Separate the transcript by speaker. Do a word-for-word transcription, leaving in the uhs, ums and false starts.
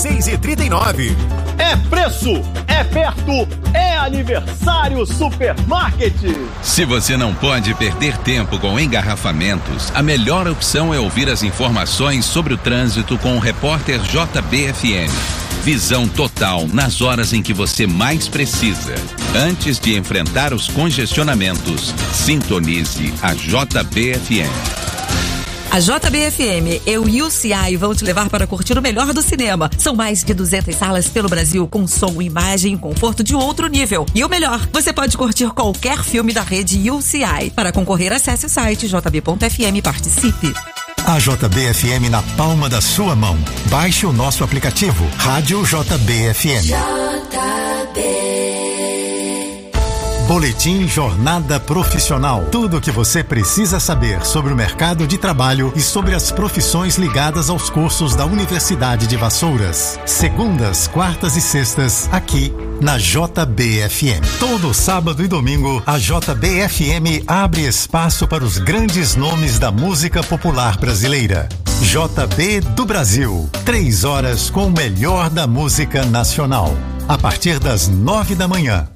Speaker 1: seis e trinta e nove.
Speaker 2: É preço, é perto, é aniversário Supermarket.
Speaker 3: Se você não pode perder tempo com engarrafamentos, a melhor opção é ouvir as informações sobre o trânsito com o repórter J B F M. Visão total nas horas em que você mais precisa. Antes de enfrentar os congestionamentos, sintonize a J B F M.
Speaker 4: A J B F M, eu e o C I vão te levar para curtir o melhor do cinema. São mais de duzentas salas pelo Brasil com som, imagem e conforto de outro nível. E o melhor, você pode curtir qualquer filme da rede U C I. Para concorrer, acesse o site j b ponto f m e participe.
Speaker 5: A J B F M na palma da sua mão. Baixe o nosso aplicativo Rádio J B F M. J B. Boletim Jornada Profissional. Tudo o que você precisa saber sobre o mercado de trabalho e sobre as profissões ligadas aos cursos da Universidade de Vassouras. Segundas, quartas e sextas, aqui na J B F M. Todo sábado e domingo, a J B F M abre espaço para os grandes nomes da música popular brasileira. J B do Brasil. Três horas com o melhor da música nacional. A partir das nove da manhã.